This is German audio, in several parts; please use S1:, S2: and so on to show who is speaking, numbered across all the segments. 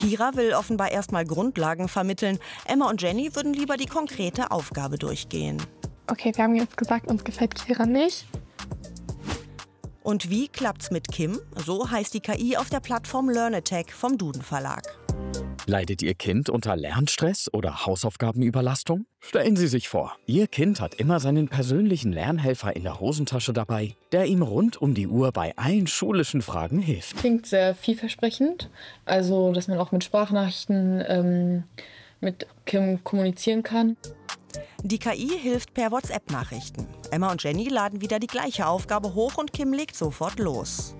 S1: Kira will offenbar erstmal Grundlagen vermitteln. Emma und Jenny würden lieber die konkrete Aufgabe durchgehen.
S2: Okay, wir haben jetzt gesagt, uns gefällt Kira nicht.
S1: Und wie klappt's mit Kim? So heißt die KI auf der Plattform LearnAttack vom Duden Verlag.
S3: Leidet Ihr Kind unter Lernstress oder Hausaufgabenüberlastung? Stellen Sie sich vor, Ihr Kind hat immer seinen persönlichen Lernhelfer in der Hosentasche dabei, der ihm rund um die Uhr bei allen schulischen Fragen hilft.
S4: Klingt sehr vielversprechend, also dass man auch mit Sprachnachrichten mit Kim kommunizieren kann.
S1: Die KI hilft per WhatsApp-Nachrichten. Emma und Jenny laden wieder die gleiche Aufgabe hoch und Kim legt sofort los.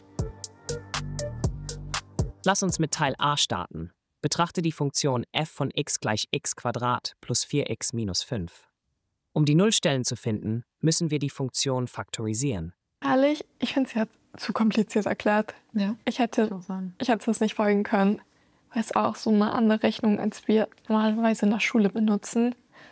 S5: Lass uns mit Teil A starten. Betrachte die Funktion f von x gleich x² plus 4x minus 5. Um die Nullstellen zu finden, müssen wir die Funktion faktorisieren.
S2: Ehrlich, ich finde es ja zu kompliziert erklärt.
S4: Ja.
S2: Ich hätte das nicht folgen können. Weil es auch so eine andere Rechnung, als wir normalerweise in der Schule benutzen.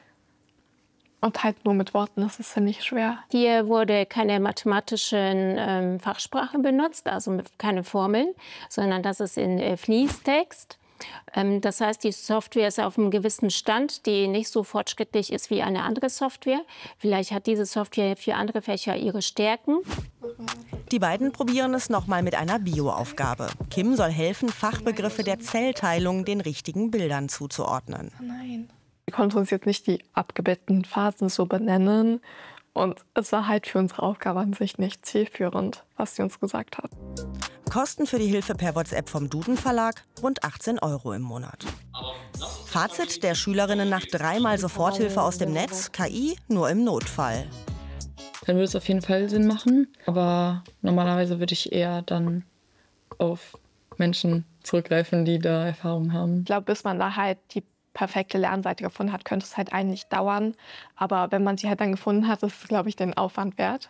S2: Und halt nur mit Worten, das ist ziemlich schwer.
S6: Hier wurde keine mathematische Fachsprache benutzt, also keine Formeln, sondern das ist in Fließtext. Das heißt, die Software ist auf einem gewissen Stand, die nicht so fortschrittlich ist wie eine andere Software. Vielleicht hat diese Software für andere Fächer ihre Stärken.
S1: Die beiden probieren es nochmal mit einer Bio-Aufgabe. Kim soll helfen, Fachbegriffe der Zellteilung den richtigen Bildern zuzuordnen.
S2: Oh nein. Wir konnten uns jetzt nicht die abgebildeten Phasen so benennen. Und es war halt für unsere Aufgabe an sich nicht zielführend, was sie uns gesagt hat.
S1: Kosten für die Hilfe per WhatsApp vom Duden Verlag: rund 18 € im Monat. Fazit der Schülerinnen nach 3-mal Soforthilfe aus dem Netz: KI nur im Notfall.
S4: Dann würde es auf jeden Fall Sinn machen, aber normalerweise würde ich eher dann auf Menschen zurückgreifen, die da Erfahrung haben.
S2: Ich glaube, bis man da halt die perfekte Lernseite gefunden hat, könnte es halt eigentlich dauern. Aber wenn man sie halt dann gefunden hat, ist es, glaube ich, den Aufwand wert.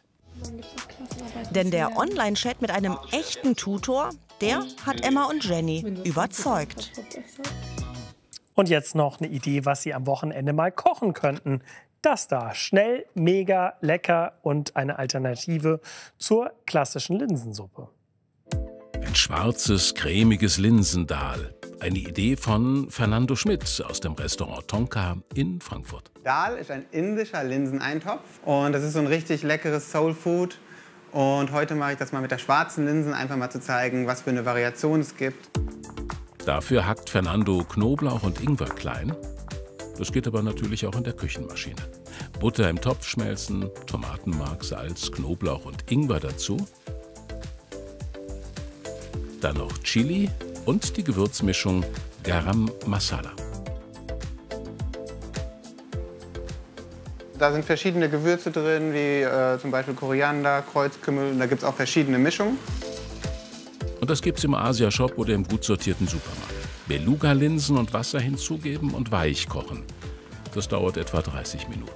S1: Denn der Online-Chat mit einem echten Tutor, der hat Emma und Jenny überzeugt.
S7: Und jetzt noch eine Idee, was Sie am Wochenende mal kochen könnten. Das da, schnell, mega, lecker und eine Alternative zur klassischen Linsensuppe.
S8: Ein schwarzes, cremiges Linsendahl. Eine Idee von Fernando Schmidt aus dem Restaurant Tonka in Frankfurt.
S9: Dahl ist ein indischer Linseneintopf und das ist so ein richtig leckeres Soulfood. Und heute mache ich das mal mit der schwarzen Linsen, einfach mal zu zeigen, was für eine Variation es gibt.
S8: Dafür hackt Fernando Knoblauch und Ingwer klein. Das geht aber natürlich auch in der Küchenmaschine. Butter im Topf schmelzen, Tomatenmark, Salz, Knoblauch und Ingwer dazu. Dann noch Chili und die Gewürzmischung Garam Masala.
S9: Da sind verschiedene Gewürze drin, wie zum Beispiel Koriander, Kreuzkümmel. Und da gibt es auch verschiedene Mischungen.
S8: Und das gibt's im Asia-Shop oder im gut sortierten Supermarkt. Beluga-Linsen und Wasser hinzugeben und weich kochen. Das dauert etwa 30 Minuten.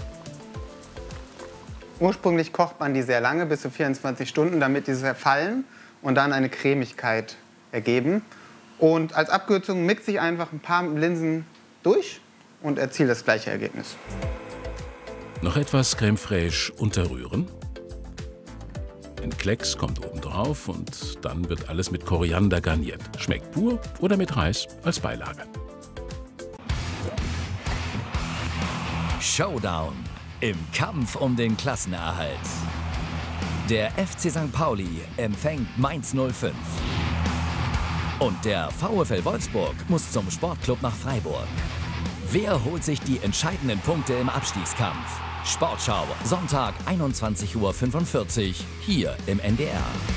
S9: Ursprünglich kocht man die sehr lange, bis zu 24 Stunden, damit die zerfallen und dann eine Cremigkeit ergeben. Und als Abkürzung mixe ich einfach ein paar Linsen durch und erziele das gleiche Ergebnis.
S8: Noch etwas Crème fraîche unterrühren. Ein Klecks kommt oben drauf und dann wird alles mit Koriander garniert. Schmeckt pur oder mit Reis als Beilage.
S10: Showdown im Kampf um den Klassenerhalt. Der FC St. Pauli empfängt Mainz 05. Und der VfL Wolfsburg muss zum Sportclub nach Freiburg. Wer holt sich die entscheidenden Punkte im Abstiegskampf? Sportschau, Sonntag 21:45 Uhr, hier im NDR.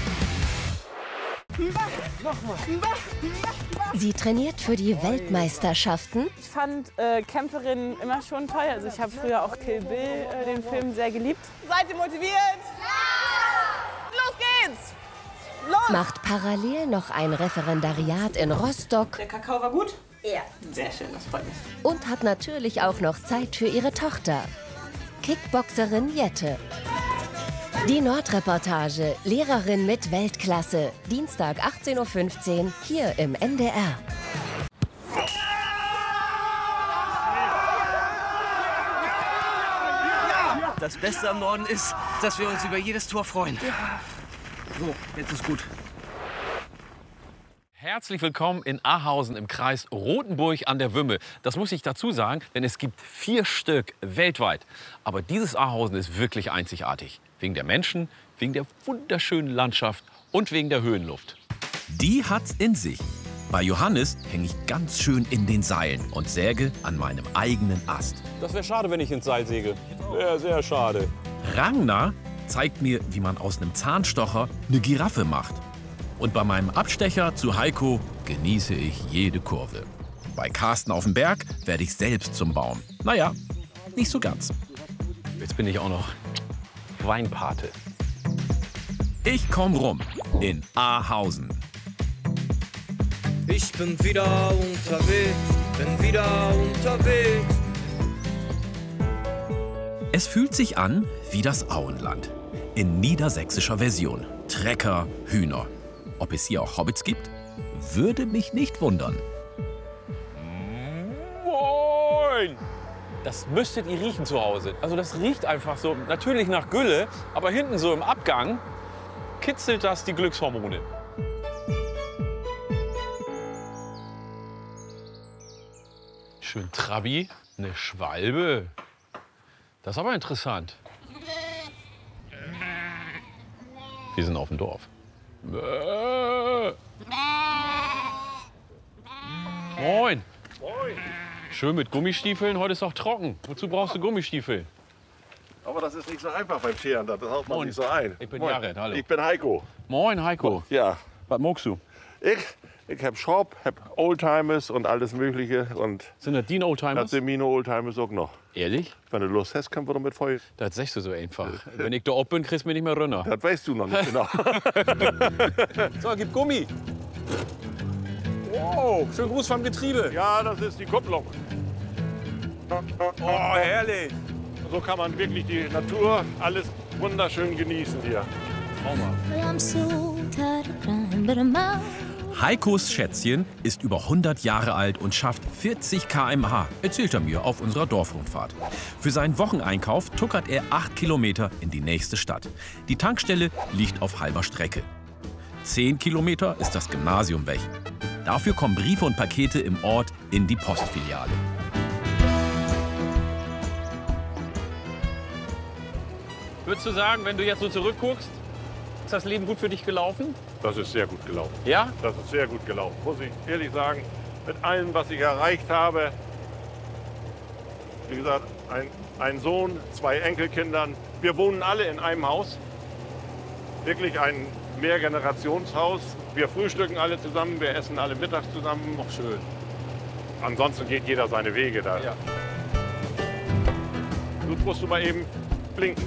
S11: Sie trainiert für die Weltmeisterschaften.
S12: Ich fand Kämpferinnen immer schon toll. Also ich habe früher auch Kill Bill, den Film, sehr geliebt. Seid ihr motiviert? Ja! Los geht's! Los!
S11: Macht parallel noch ein Referendariat in Rostock.
S12: Der Kakao war gut? Ja. Sehr schön, das freut mich.
S11: Und hat natürlich auch noch Zeit für ihre Tochter. Kickboxerin Jette. Die Nordreportage, Lehrerin mit Weltklasse. Dienstag 18:15 Uhr, hier im NDR.
S13: Das Beste am Norden ist, dass wir uns über jedes Tor freuen. So, jetzt ist gut.
S14: Herzlich willkommen in Ahausen im Kreis Rothenburg an der Wümme. Das muss ich dazu sagen, denn es gibt 4 Stück weltweit. Aber dieses Ahausen ist wirklich einzigartig. Wegen der Menschen, wegen der wunderschönen Landschaft und wegen der Höhenluft.
S15: Die hat's in sich. Bei Johannes hänge ich ganz schön in den Seilen und säge an meinem eigenen Ast.
S14: Das wäre schade, wenn ich ins Seil säge. Wäre sehr schade.
S15: Ragnar zeigt mir, wie man aus einem Zahnstocher eine Giraffe macht. Und bei meinem Abstecher zu Heiko genieße ich jede Kurve. Bei Carsten auf dem Berg werde ich selbst zum Baum. Naja, nicht so ganz.
S14: Jetzt bin ich auch noch Weinpate.
S15: Ich komm rum in Ahausen.
S13: Ich bin wieder unterwegs.
S15: Es fühlt sich an wie das Auenland. In niedersächsischer Version. Trecker, Hühner. Ob es hier auch Hobbits gibt? Würde mich nicht wundern.
S14: Moin! Das müsstet ihr riechen zu Hause. Also das riecht einfach so, natürlich nach Gülle, aber hinten so im Abgang kitzelt das die Glückshormone. Schön Trabi, eine Schwalbe. Das ist aber interessant. Wir sind auf dem Dorf. Moin.
S16: Moin.
S14: Schön mit Gummistiefeln. Heute ist auch trocken. Wozu brauchst du Gummistiefel?
S16: Aber das ist nicht so einfach beim Scheren. Das haut man nicht so ein.
S14: Ich bin
S16: Moin.
S14: Jared, hallo.
S16: Ich bin Heiko.
S14: Moin, Heiko.
S16: Ja.
S14: Was magst du?
S16: Ich hab Shop, hab Oldtimers und alles Mögliche. Und
S14: sind das die Oldtimers?
S16: Das sind meine Oldtimers auch noch.
S14: Ehrlich?
S16: Wenn du Lust hast, können wir damit Feuer.
S14: Das sagst du so einfach. Wenn ich da oben bin, kriegst du mich nicht mehr runter.
S16: Das weißt du noch nicht genau.
S14: So, gib Gummi. Wow, schönen Gruß vom Getriebe.
S16: Ja, das ist die Kupplung.
S14: Oh, herrlich.
S16: So kann man wirklich die Natur, alles wunderschön genießen hier.
S15: Heikos Schätzchen ist über 100 Jahre alt und schafft 40 km/h, erzählt er mir auf unserer Dorfrundfahrt. Für seinen Wocheneinkauf tuckert er 8 Kilometer in die nächste Stadt. Die Tankstelle liegt auf halber Strecke. 10 Kilometer ist das Gymnasium weg. Dafür kommen Briefe und Pakete im Ort in die Postfiliale.
S14: Würdest du sagen, wenn du jetzt so zurückguckst, ist das Leben gut für dich gelaufen?
S16: Das ist sehr gut gelaufen.
S14: Ja?
S16: Das ist sehr gut gelaufen, muss ich ehrlich sagen. Mit allem, was ich erreicht habe. Wie gesagt, ein Sohn, 2 Enkelkindern. Wir wohnen alle in einem Haus. Wirklich ein Mehrgenerationshaus. Wir frühstücken alle zusammen, wir essen alle mittags zusammen.
S14: Auch schön.
S16: Ansonsten geht jeder seine Wege da.
S14: Ja.
S16: Du musst du mal eben blinken.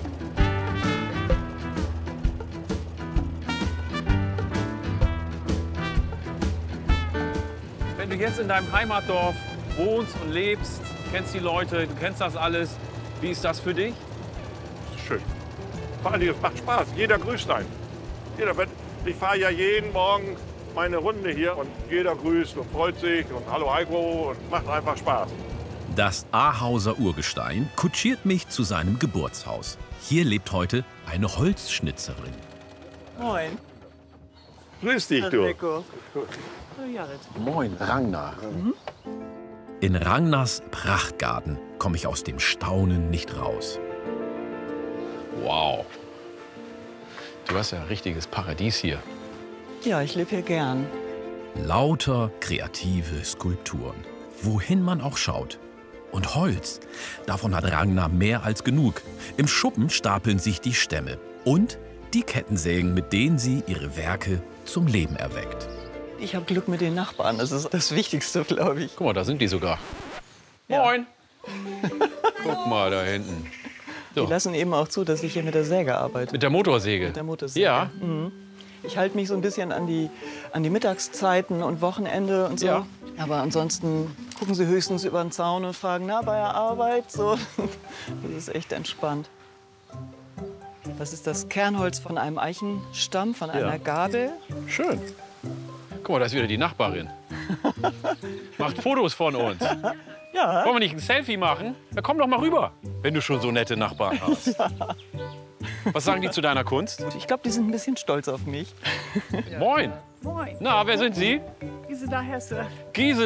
S14: Wenn du jetzt in deinem Heimatdorf wohnst und lebst, kennst die Leute, du kennst das alles, wie ist das für dich?
S16: Schön. Vor allem, es macht Spaß. Jeder grüßt einen. Ich fahre ja jeden Morgen meine Runde hier und jeder grüßt und freut sich und hallo Heiko und macht einfach Spaß.
S15: Das Ahauser Urgestein kutschiert mich zu seinem Geburtshaus. Hier lebt heute eine Holzschnitzerin.
S17: Moin.
S16: Grüß dich, du.
S17: Heiko. Hallo Jared.
S14: Moin, Ragnar.
S15: In Ragnars Prachtgarten komme ich aus dem Staunen nicht raus.
S14: Wow. Du hast ja ein richtiges Paradies hier.
S17: Ja, ich lebe hier gern.
S15: Lauter kreative Skulpturen, wohin man auch schaut. Und Holz, davon hat Ragnar mehr als genug. Im Schuppen stapeln sich die Stämme und die Kettensägen, mit denen sie ihre Werke zum Leben erweckt.
S17: Ich habe Glück mit den Nachbarn, das ist das Wichtigste, glaube ich.
S14: Guck mal, da sind die sogar. Ja. Moin. Guck mal da hinten. So.
S17: Die lassen eben auch zu, dass ich hier mit der Säge arbeite.
S14: Mit der Motorsäge?
S17: Mit der Motorsäge.
S14: Ja.
S17: Mhm. Ich halte mich so ein bisschen an die Mittagszeiten und Wochenende und so.
S14: Ja.
S17: Aber ansonsten gucken sie höchstens über den Zaun und fragen, na, bei der Arbeit? So. Das ist echt entspannt. Das ist das Kernholz von einem Eichenstamm, von einer Gabel.
S14: Schön. Guck mal, da ist wieder die Nachbarin. Macht Fotos von uns.
S17: Ja.
S14: Wollen wir nicht ein Selfie machen? Na, komm doch mal rüber, wenn du schon so nette Nachbarn hast.
S17: Ja.
S14: Was sagen die zu deiner Kunst?
S17: Ich glaube, die sind ein bisschen stolz auf mich.
S14: Moin.
S17: Moin.
S14: Na, wer sind Sie?
S18: Gisela Hesse.
S14: Gisela.